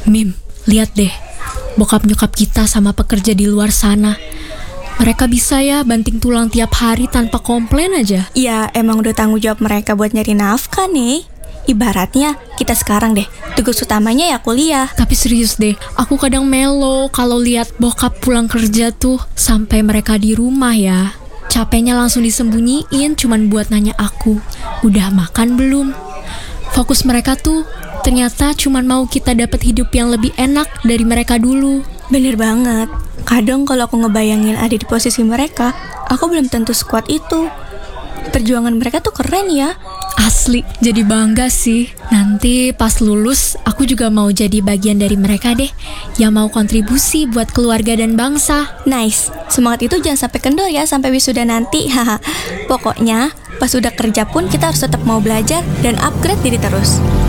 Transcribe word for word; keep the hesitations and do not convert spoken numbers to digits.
Mim, lihat deh, bokap nyokap kita sama pekerja di luar sana. Mereka bisa ya banting tulang tiap hari tanpa komplain aja. Ya emang udah tanggung jawab mereka buat nyari nafkah nih. Ibaratnya kita sekarang deh, tugas utamanya ya kuliah. Tapi serius deh, aku kadang melo kalau lihat bokap pulang kerja tuh. Sampai mereka di rumah ya, capeknya langsung disembunyiin cuman buat nanya aku, udah makan belum? Fokus mereka tuh ternyata cuman mau kita dapat hidup yang lebih enak dari mereka dulu. Bener banget. Kadang kalau aku ngebayangin ada di posisi mereka, aku belum tentu sekuat itu. Perjuangan mereka tuh keren ya. Asli, jadi bangga sih. Nanti pas lulus, aku juga mau jadi bagian dari mereka deh, yang mau kontribusi buat keluarga dan bangsa. Nice. Semangat itu jangan sampai kendor ya sampai wisuda nanti. Haha. Pokoknya pas udah kerja pun kita harus tetap mau belajar dan upgrade diri terus.